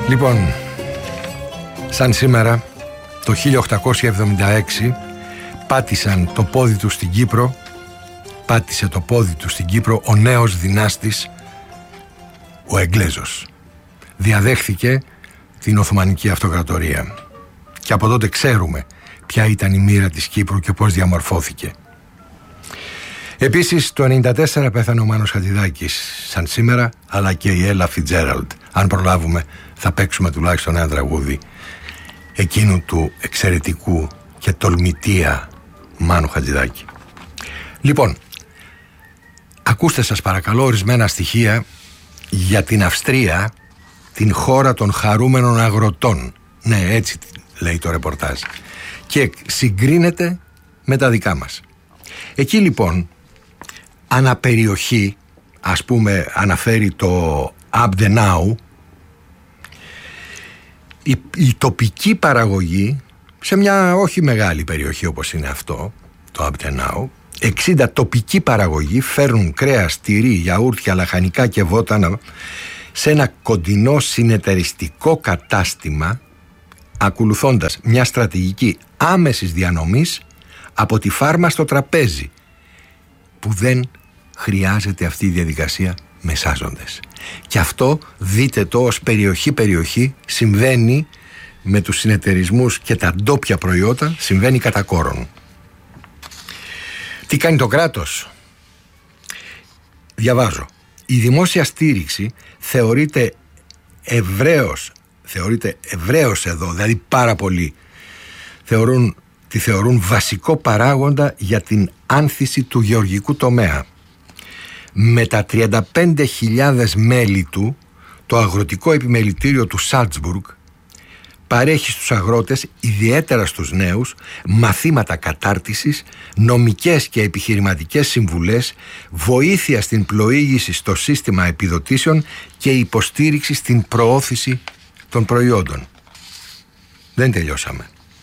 Λοιπόν, σαν σήμερα το 1876 πάτησε το πόδι του στην Κύπρο ο νέος δυνάστης, ο Εγγλέζος. Διαδέχθηκε την Οθωμανική Αυτοκρατορία και από τότε ξέρουμε ποια ήταν η μοίρα της Κύπρου και πώς διαμορφώθηκε. Επίσης το 1994 πέθανε ο Μάνος Χατζηδάκης σαν σήμερα, αλλά και η Έλα Φιτζέραλντ. Αν προλάβουμε θα παίξουμε τουλάχιστον ένα τραγούδι εκείνου του εξαιρετικού και τολμητία Μάνου Χατζηδάκη. Λοιπόν, ακούστε σας παρακαλώ ορισμένα στοιχεία για την Αυστρία, την χώρα των χαρούμενων αγροτών. Ναι, έτσι λέει το ρεπορτάζ. Και συγκρίνεται με τα δικά μας. Εκεί λοιπόν αναπεριοχή, ας πούμε αναφέρει το Abdenau, η τοπική παραγωγή σε μια όχι μεγάλη περιοχή όπως είναι αυτό το Abdenau, 60 τοπική παραγωγή φέρνουν κρέας, τυρί, γιαούρτια, λαχανικά και βότανα σε ένα κοντινό συνεταιριστικό κατάστημα, ακολουθώντας μια στρατηγική άμεσης διανομής από τη φάρμα στο τραπέζι, που δεν χρειάζεται αυτή η διαδικασία μεσάζοντες. Και αυτό δείτε το ως περιοχή συμβαίνει με τους συνεταιρισμούς και τα ντόπια προϊόντα, συμβαίνει κατά κόρον. Τι κάνει το κράτος? Διαβάζω. Η δημόσια στήριξη θεωρείται ευρέως εδώ, δηλαδή πάρα πολλοί τη θεωρούν βασικό παράγοντα για την άνθηση του γεωργικού τομέα. Με τα 35.000 μέλη του, το αγροτικό επιμελητήριο του Σάλτσμπουργκ παρέχει στους αγρότες, ιδιαίτερα στους νέους, μαθήματα κατάρτισης, νομικές και επιχειρηματικές συμβουλές, βοήθεια στην πλοήγηση στο σύστημα επιδοτήσεων και υποστήριξη στην προώθηση των προϊόντων. Δεν τελειώσαμε.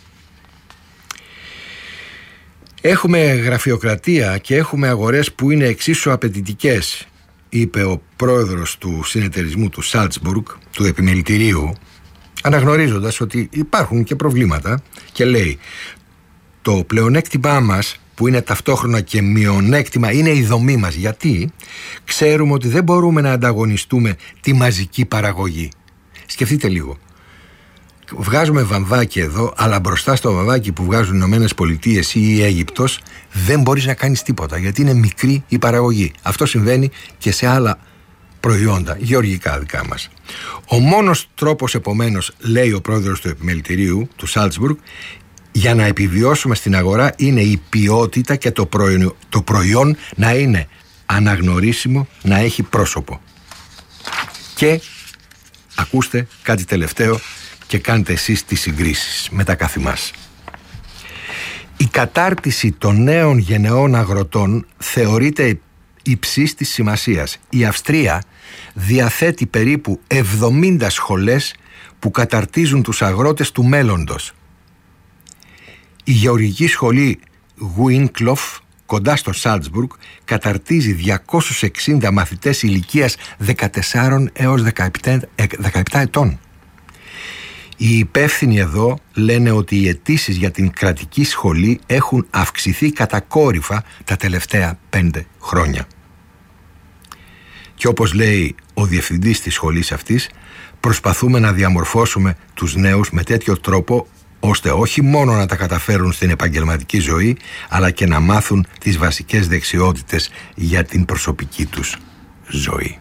Έχουμε γραφειοκρατία και έχουμε αγορές που είναι εξίσου απαιτητικές, είπε ο πρόεδρος του συνεταιρισμού του Σάλτσμπουργκ, του επιμελητηρίου, αναγνωρίζοντας ότι υπάρχουν και προβλήματα, και λέει: το πλεονέκτημά μας, που είναι ταυτόχρονα και μειονέκτημα, είναι η δομή μας. Γιατί? Ξέρουμε ότι δεν μπορούμε να ανταγωνιστούμε τη μαζική παραγωγή. Σκεφτείτε λίγο. Βγάζουμε βαμβάκι εδώ, αλλά μπροστά στο βαμβάκι που βγάζουν οι Ηνωμένες Πολιτείες ή η Αίγυπτος δεν μπορείς να κάνεις τίποτα, γιατί είναι μικρή η παραγωγή. Αυτό συμβαίνει και σε άλλα προϊόντα, γεωργικά δικά μας. Ο μόνος τρόπος, επομένως, λέει ο πρόεδρος του επιμελητηρίου του Σάλτσμπουργκ, για να επιβιώσουμε στην αγορά είναι η ποιότητα και το προϊόν να είναι αναγνωρίσιμο, να έχει πρόσωπο. Και ακούστε κάτι τελευταίο και κάντε εσείς τις συγκρίσεις με τα καθημάς. Η κατάρτιση των νέων γενεών αγροτών θεωρείται υψής της σημασίας. Η Αυστρία διαθέτει περίπου 70 σχολές που καταρτίζουν τους αγρότες του μέλλοντος. Η γεωργική σχολή Γουίνκλοφ, κοντά στο Σάλτσμπουργκ, καταρτίζει 260 μαθητές ηλικίας 14 έως 17 ετών. Οι υπεύθυνοι εδώ λένε ότι οι αιτήσεις για την κρατική σχολή έχουν αυξηθεί κατακόρυφα τα τελευταία 5 χρόνια. Και όπως λέει ο διευθυντής της σχολής αυτής, προσπαθούμε να διαμορφώσουμε τους νέους με τέτοιο τρόπο ώστε όχι μόνο να τα καταφέρουν στην επαγγελματική ζωή, αλλά και να μάθουν τις βασικές δεξιότητες για την προσωπική τους ζωή.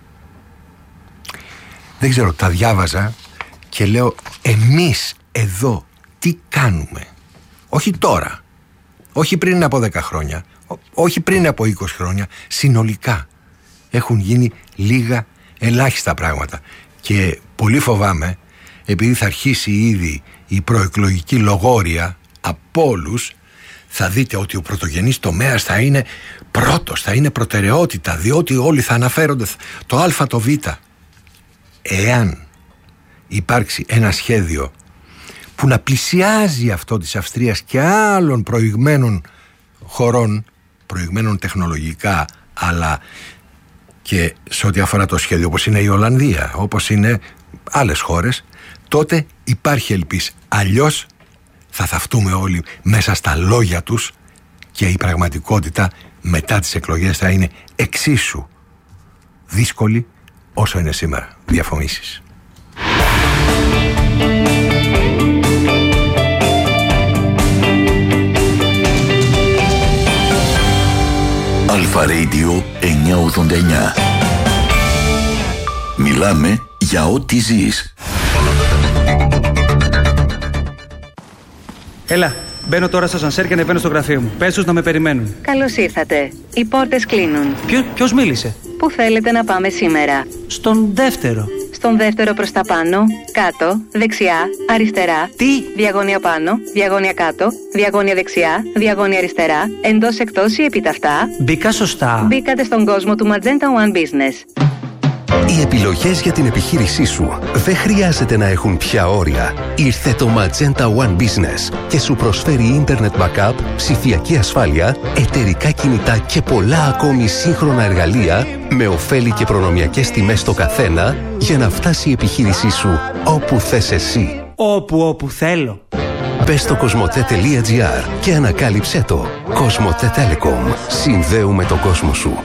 Δεν ξέρω, τα διάβαζα και λέω, εμείς εδώ τι κάνουμε? Όχι τώρα, όχι πριν από 10 χρόνια, όχι πριν από 20 χρόνια, συνολικά έχουν γίνει λίγα ελάχιστα πράγματα. Και πολύ φοβάμαι, επειδή θα αρχίσει ήδη η προεκλογική λογόρια από όλους, θα δείτε ότι ο πρωτογενής τομέας θα είναι πρώτος, θα είναι προτεραιότητα, διότι όλοι θα αναφέρονται το α, το β. Εάν υπάρξει ένα σχέδιο που να πλησιάζει αυτό της Αυστρίας και άλλων προηγμένων χωρών, προηγμένων τεχνολογικά, αλλά και σε ό,τι αφορά το σχέδιο, όπως είναι η Ολλανδία, όπως είναι άλλες χώρες, τότε υπάρχει ελπίς. Αλλιώς θα θαυτούμε όλοι μέσα στα λόγια τους και η πραγματικότητα μετά τις εκλογές θα είναι εξίσου δύσκολη όσο είναι σήμερα. Διαφημίσεις. Αλφα Radio 989. Μιλάμε για ό,τι ζεις. Έλα, μπαίνω τώρα στο ασανσέρ και ανεβαίνω στο γραφείο μου. Πες τους να με περιμένουν. Καλώς ήρθατε. Οι πόρτες κλείνουν. Ποιος μίλησε? Πού θέλετε να πάμε σήμερα? Στον δεύτερο. Στον δεύτερο προς τα πάνω, κάτω, δεξιά, αριστερά. Τι? Διαγώνια πάνω, διαγώνια κάτω, διαγώνια δεξιά, διαγώνια αριστερά, εντός εκτός ή επιταυτά. Μπήκα σωστά? Μπήκατε στον κόσμο του Magenta One Business. Οι επιλογές για την επιχείρησή σου δεν χρειάζεται να έχουν πια όρια. Ήρθε το Magenta One Business και σου προσφέρει Internet Backup, ψηφιακή ασφάλεια, εταιρικά κινητά και πολλά ακόμη σύγχρονα εργαλεία με ωφέλη και προνομιακές τιμές στο καθένα για να φτάσει η επιχείρησή σου όπου θες εσύ. Όπου θέλω. Μπες στο cosmote.gr και ανακάλυψέ το. Cosmote Telecom. Συνδέουμε τον κόσμο σου.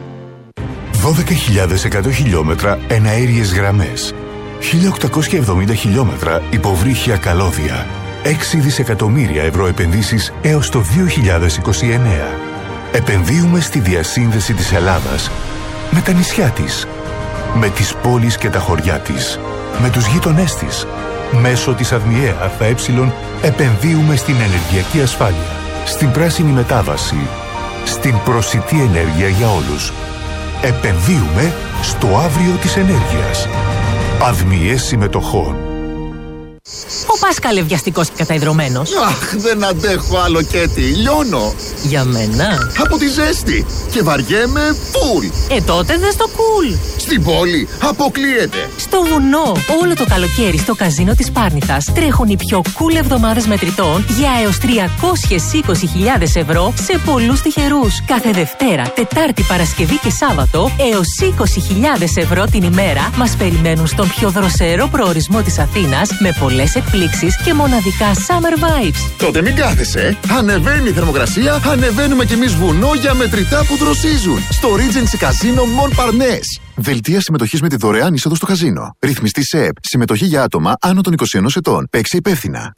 12.100 χιλιόμετρα εναέριες γραμμές, 1.870 χιλιόμετρα υποβρύχια καλώδια, 6 δισεκατομμύρια ευρώ επενδύσεις έως το 2029. Επενδύουμε στη διασύνδεση της Ελλάδας με τα νησιά της, με τις πόλεις και τα χωριά της, με τους γείτονές της. Μέσω της ΑΔΜΙΕ ΑΕ επενδύουμε στην ενεργειακή ασφάλεια, στην πράσινη μετάβαση, στην προσιτή ενέργεια για όλους. Επενδύουμε στο αύριο της ενέργειας. ΑΔΜΙΕ συμμετοχών. Ο Πάσκαλε βιαστικός και καταϊδρωμένος. Αχ, δεν αντέχω άλλο Κέτι, λιώνω. Για μένα. Από τη ζέστη και βαριέμαι φουλ. Τότε δες το κουλ. Στην πόλη αποκλείεται. Στο βουνό, όλο το καλοκαίρι στο καζίνο της Πάρνηθας τρέχουν οι πιο cool εβδομάδες μετρητών για έως 320.000 ευρώ σε πολλούς τυχερούς. Κάθε Δευτέρα, Τετάρτη, Παρασκευή και Σάββατο έως 20.000 ευρώ την ημέρα μας περιμένουν στον πιο δροσερό προορισμό της Αθήνας με πολλές εκπλήξεις και μοναδικά summer vibes. Τότε μην κάθεσαι. Ανεβαίνει η θερμοκρασία, ανεβαίνουμε κι εμείς βουνό για μετρητά που δροσίζουν. Στο Regency Casino Montparnasse. Δελτία συμμετοχής με τη δωρεάν είσοδο στο καζίνο. Ρυθμιστή ΣΕΕΠ. Συμμετοχή για άτομα άνω των 21 ετών. Παίξε υπεύθυνα.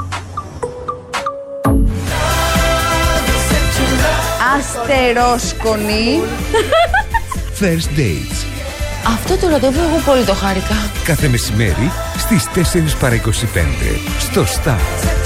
Αστερόσκονη. First Dates. Αυτό το ραντεβού εγώ πολύ το χάρηκα. Κάθε μεσημέρι στις 4 παρά 25 στο Star.